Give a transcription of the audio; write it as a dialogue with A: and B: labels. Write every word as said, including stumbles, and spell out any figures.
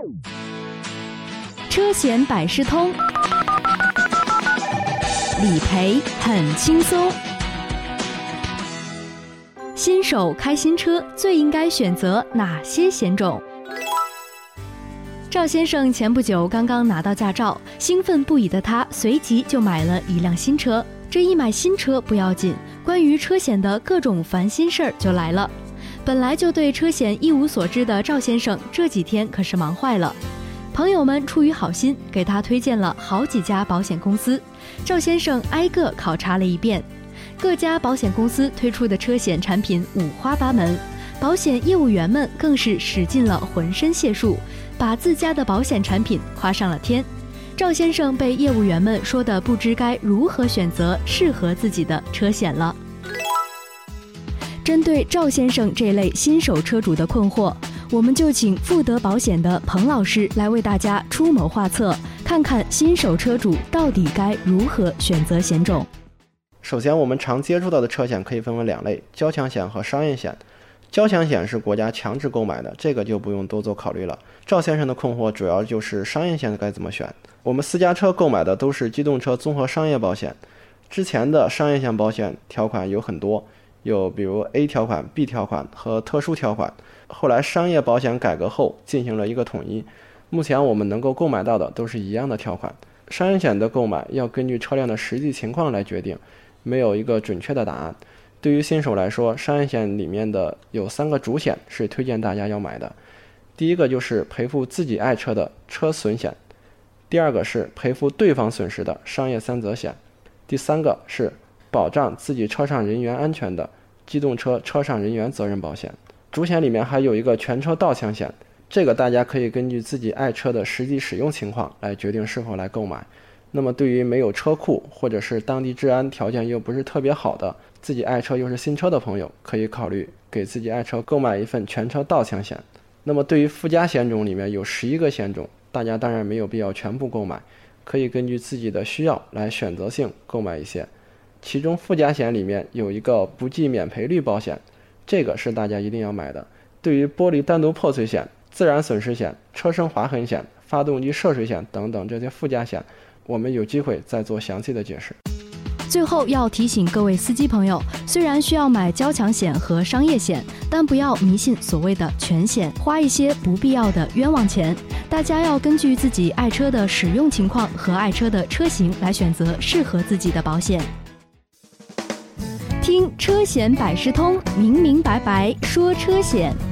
A: 车险百事通，理赔很轻松。新手开新车最应该选择哪些险种？赵先生前不久刚刚拿到驾照，兴奋不已的他随即就买了一辆新车。这一买新车不要紧，关于车险的各种烦心事儿就来了。本来就对车险一无所知的赵先生，这几天可是忙坏了。朋友们出于好心，给他推荐了好几家保险公司，赵先生挨个考察了一遍。各家保险公司推出的车险产品五花八门，保险业务员们更是使尽了浑身解数，把自家的保险产品夸上了天。赵先生被业务员们说的不知该如何选择适合自己的车险了。针对赵先生这类新手车主的困惑，我们就请富德保险的彭老师来为大家出谋划策，看看新手车主到底该如何选择险种。
B: 首先，我们常接触到的车险可以分为两类，交强险和商业险。交强险是国家强制购买的，这个就不用多做考虑了。赵先生的困惑主要就是商业险该怎么选。我们私家车购买的都是机动车综合商业保险，之前的商业险保险条款有很多，有比如 A 条款、B 条款和特殊条款。后来商业保险改革后进行了一个统一，目前我们能够购买到的都是一样的条款。商业险的购买要根据车辆的实际情况来决定，没有一个准确的答案。对于新手来说，商业险里面的有三个主险是推荐大家要买的。第一个就是赔付自己爱车的车损险，第二个是赔付对方损失的商业三责险，第三个是保障自己车上人员安全的机动车车上人员责任保险。主险里面还有一个全车盗抢险，这个大家可以根据自己爱车的实际使用情况来决定是否来购买。那么对于没有车库或者是当地治安条件又不是特别好的，自己爱车又是新车的朋友，可以考虑给自己爱车购买一份全车盗抢险。那么对于附加险种里面有十一个险种，大家当然没有必要全部购买，可以根据自己的需要来选择性购买一些。其中附加险里面有一个不计免赔率保险，这个是大家一定要买的。对于玻璃单独破碎险、自然损失险、车身划痕险、发动机涉水险等等这些附加险，我们有机会再做详细的解释。
A: 最后要提醒各位司机朋友，虽然需要买交强险和商业险，但不要迷信所谓的全险，花一些不必要的冤枉钱。大家要根据自己爱车的使用情况和爱车的车型来选择适合自己的保险。听车险百事通，明明白白说车险。